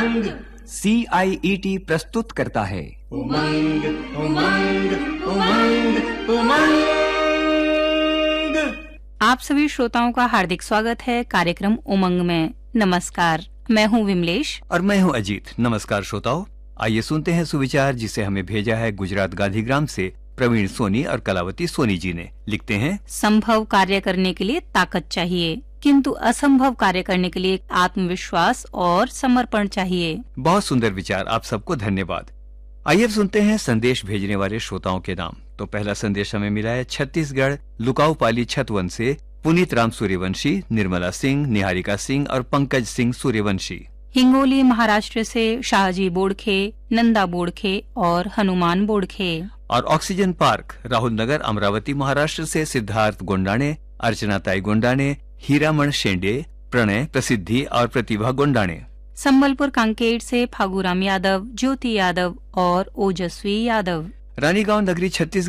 उमंग CIET प्रस्तुत करता है उमंग उमंग उमंग उमंग। आप सभी श्रोताओं का हार्दिक स्वागत है कार्यक्रम उमंग में। नमस्कार, मैं हूं विमलेश और मैं हूं अजीत। नमस्कार श्रोताओ, आइए सुनते हैं सुविचार जिसे हमें भेजा है गुजरात गांधीग्राम से प्रवीण सोनी और कलावती सोनी जी ने। लिखते हैं, संभव कार्य करने के लिए ताकत चाहिए, किंतु असंभव कार्य करने के लिए आत्मविश्वास और समर्पण चाहिए। बहुत सुंदर विचार, आप सबको धन्यवाद। आइए सुनते हैं संदेश भेजने वाले श्रोताओं के नाम। तो पहला संदेश हमें मिला है छत्तीसगढ़ लुकाऊपाली छतवन से पुनीत राम सूर्यवंशी, निर्मला सिंह, निहारिका सिंह और पंकज सिंह सूर्यवंशी। हिंगोली महाराष्ट्र से शाहजी बोड़खे, नंदा बोड़खे और हनुमान बोड़खे। और ऑक्सीजन पार्क राहुल नगर अमरावती महाराष्ट्र से सिद्धार्थ गोंडाने, अर्चना ताई गोंडाने, हीरामण शेंडे, प्रणय, प्रसिद्धि और प्रतिभा गोंडाने। संबलपुर कांकेर से फागुराम यादव, ज्योति यादव और ओजस्वी यादव। रानीगांव नगरी छत्तीसगढ़